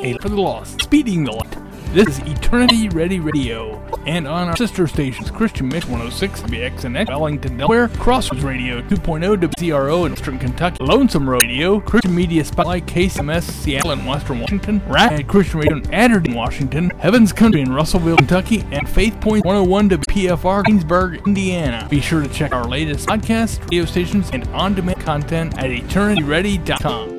a for the lost, speeding the light. This is Eternity Ready Radio, and on our sister stations, Christian Mix 106 WXNX, Wellington, Delaware, Crossroads Radio 2.0 WCRO in Western Kentucky, Lonesome Radio, Christian Media Spotlight, KCMS, Seattle and Western Washington, Rad Christian Radio in Atherton, Washington, Heaven's Country in Russellville, Kentucky, and Faith Point 101 WPFR, Greensburg, Indiana. Be sure to check our latest podcasts, radio stations, and on-demand content at eternityready.com.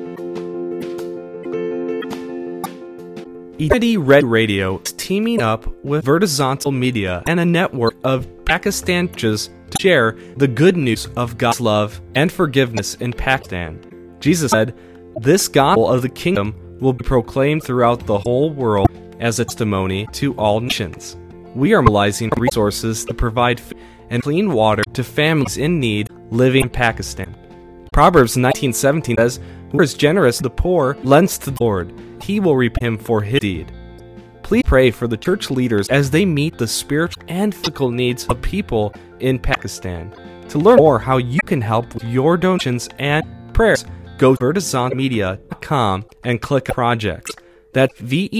Eternity Ready Radio is teaming up with Vertizontal Media and a network of Pakistan churches to share the good news of God's love and forgiveness in Pakistan. Jesus said, "This gospel of the kingdom will be proclaimed throughout the whole world as a testimony to all nations." We are mobilizing resources to provide food and clean water to families in need living in Pakistan. Proverbs 19:17 says, "Who is generous to the poor lends to the Lord. He will repay him for his deed." Please pray for the church leaders as they meet the spiritual and physical needs of people in Pakistan. To learn more how you can help with your donations and prayers, go to vertizonmedia.com and click on projects. That's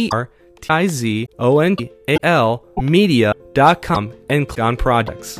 VERTIZONDAL media.com and click on projects.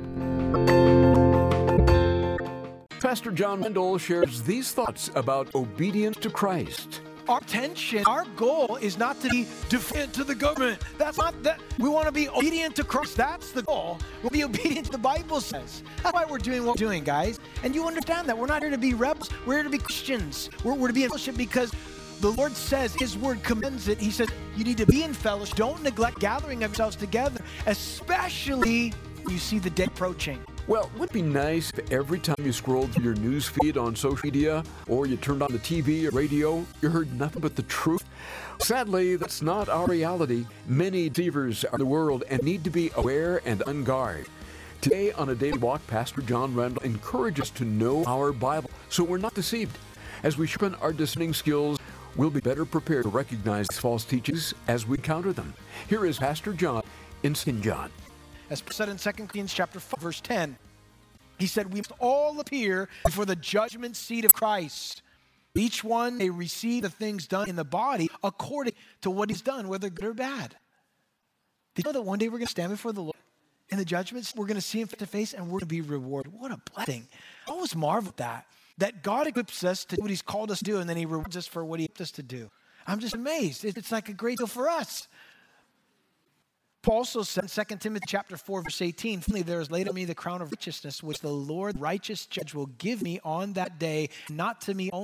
Pastor John Rendell shares these thoughts about obedience to Christ. Our intention, our goal is not to be defiant to the government. That's not that. We want to be obedient to Christ. That's the goal. We'll be obedient to the Bible says. That's why we're doing what we're doing, guys. And you understand that. We're not here to be rebels. We're here to be Christians. We're to be in fellowship because the Lord says, His Word commends it. He says, you need to be in fellowship. Don't neglect gathering of yourselves together, especially when you see the day approaching. Well, wouldn't it be nice if every time you scrolled through your news feed on social media or you turned on the TV or radio, you heard nothing but the truth? Sadly, that's not our reality. Many deceivers are in the world and need to be aware and on guard. Today on A Daily Walk, Pastor John Rendell encourages us to know our Bible so we're not deceived. As we sharpen our discerning skills, we'll be better prepared to recognize false teachings as we encounter them. Here is Pastor John in St. John. As said in 2 Corinthians chapter 5, verse 10, he said, we must all appear before the judgment seat of Christ. Each one may receive the things done in the body according to what he's done, whether good or bad. Did you know that one day we're going to stand before the Lord in the judgments? We're going to see him face to face and we're going to be rewarded. What a blessing. I always marvel at that God equips us to do what he's called us to do and then he rewards us for what he equipped us to do. I'm just amazed. It's like a great deal for us. Paul also said in 2 Timothy chapter 4, verse 18, "Finally there is laid on me the crown of righteousness, which the Lord, righteous judge, will give me on that day, not to me only,